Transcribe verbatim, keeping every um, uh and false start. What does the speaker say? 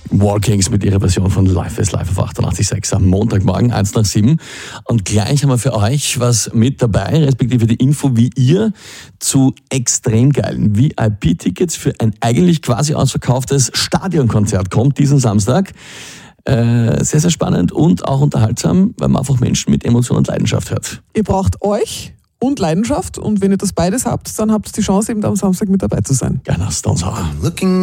Walkings mit ihrer Version von Life is Life auf achtundachtzig Komma sechs am Montagmorgen, eins nach sieben. Und gleich haben wir für euch was mit dabei, respektive die Info, wie ihr zu extrem geilen V I P-Tickets für ein eigentlich quasi ausverkauftes Stadionkonzert kommt diesen Samstag. Äh, sehr, sehr spannend und auch unterhaltsam, weil man einfach Menschen mit Emotion und Leidenschaft hört. Ihr braucht euch und Leidenschaft und wenn ihr das beides habt, dann habt ihr die Chance, eben am Samstag mit dabei zu sein. Gerne, Stones Hour.